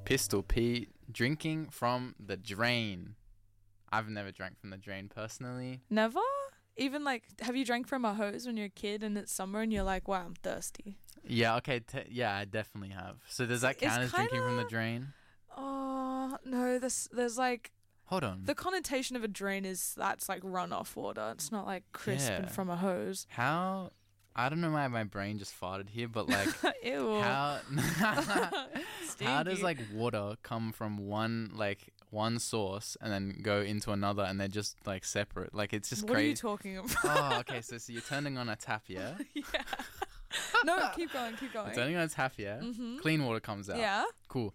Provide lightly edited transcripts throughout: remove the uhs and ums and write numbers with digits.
Pistol Pete, drinking from the drain. I've never drank from the drain personally. Never? Even like, have you drank from a hose when you're a kid and it's summer and you're like, wow, I'm thirsty? Yeah, okay. Yeah, I definitely have. So does that count as drinking from the drain? Oh, no, there's like... Hold on. The connotation of a drain is that's like runoff water. It's not like crisp and from a hose. How... I don't know why my brain just farted here, but like... Ew. How does like water come from one source and then go into another and they're just like separate? Like it's just crazy. What are you talking about? Oh, okay. So you're turning on a tap, yeah? Yeah. No, keep going. You're turning on a tap, yeah? Mm-hmm. Clean water comes out. Yeah. Cool.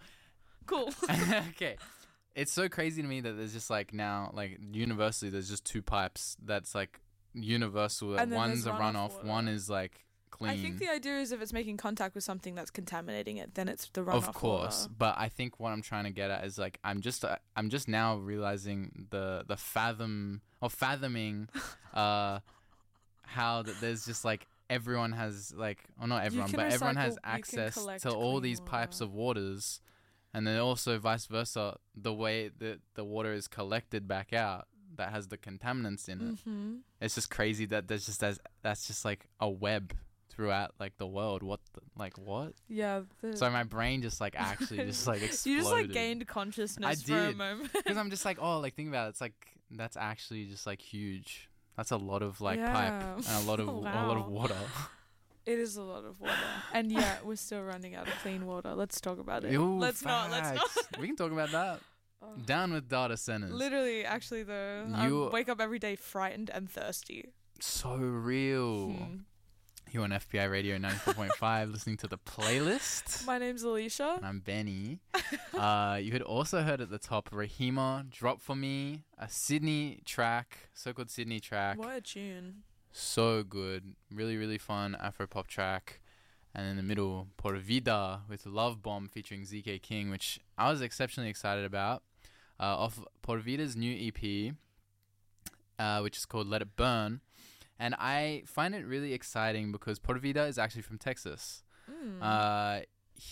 Okay. It's so crazy to me that there's just like now, like universally, there's just two pipes that's like universal. That one's a runoff, one is like clean. I think the idea is if it's making contact with something that's contaminating it, then it's the runoff. Of course, water. But I think what I'm trying to get at is like I'm just now realizing the fathoming how that there's just like everyone has like, or not everyone, but everyone has access to all these pipes of waters. And then also vice versa, the way that the water is collected back out that has the contaminants in it. Mm-hmm. It's just crazy that that's just like a web throughout like the world. What? Yeah. So my brain just like actually just like exploded. You just like gained consciousness for a moment. Because I'm just like, oh, like think about it. It's like that's actually just like huge. That's a lot of like pipe and a lot of water. It is a lot of water. And yeah, we're still running out of clean water. Let's talk about it. Ew, let's not. We can talk about that. Down with data centers. Literally, actually though, I wake up every day frightened and thirsty. So real. You're on FPI Radio 94.5 listening to The Playlist. My name's Alicia. And I'm Benny. You had also heard at the top Rahima, Drop For Me, a Sydney track, so-called Sydney track. What a tune. So good. Really, really fun Afro-pop track. And in the middle, Por Vida with Love Bomb featuring ZK King, which I was exceptionally excited about. Off Por Vida's new EP, which is called Let It Burn. And I find it really exciting because Por Vida is actually from Texas. They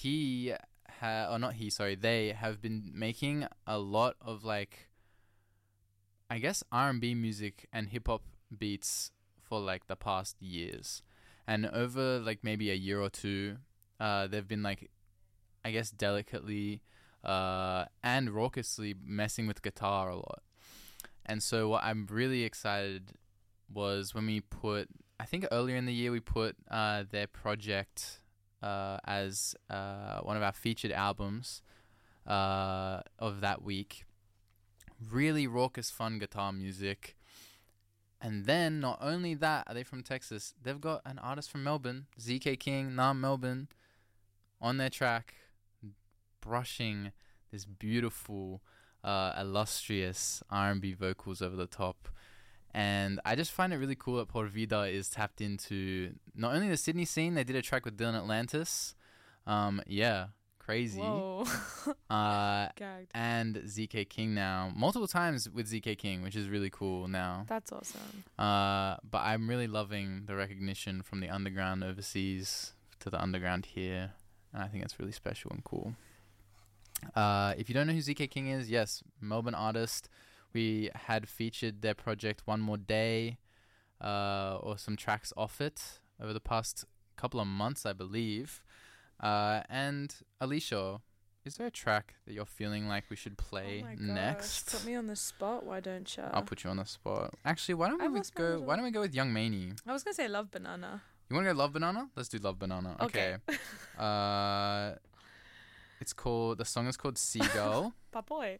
have been making a lot of like, I guess R&B music and hip-hop beats for like the past years, and over like maybe a year or two they've been like, I guess delicately and raucously messing with guitar a lot. And so what I'm really excited was when we put, I think earlier in the year we put their project as one of our featured albums of that week. Really raucous, fun guitar music. And then, not only that, are they from Texas, they've got an artist from Melbourne, ZK King, Nam Melbourne, on their track, brushing this beautiful, illustrious R&B vocals over the top. And I just find it really cool that Por Vida is tapped into not only the Sydney scene, they did a track with Dylan Atlantis. Crazy. Whoa. Gagged. And ZK King now, multiple times with ZK King, which is really cool now. That's awesome. But I'm really loving the recognition from the underground overseas to the underground here, and I think it's really special and cool. If you don't know who ZK King is, yes, Melbourne artist. We had featured their project One More Day, or some tracks off it over the past couple of months, I believe. And Alicia, is there a track that you're feeling like we should play next? Put me on the spot, why don't you? I'll put you on the spot. Actually, why don't we go with Young Maney? I was gonna say Love Banana. You want to go Love Banana? Let's do Love Banana. Okay. The song is called Seagull. Papoy.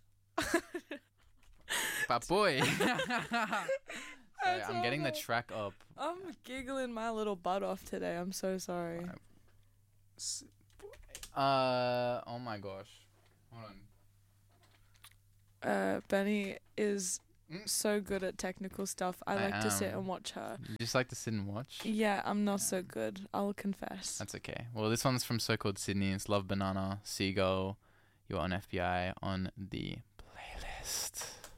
Papoy. I'm getting the track up. I'm giggling my little butt off today. I'm so sorry. Oh my gosh. Hold on. Benny is so good at technical stuff. I like to sit and watch her. You just like to sit and watch? Yeah, I'm not so good. I'll confess. That's okay. Well, this one's from So-Called Sydney. It's Love Banana, Seagull. You're on FPI on the playlist.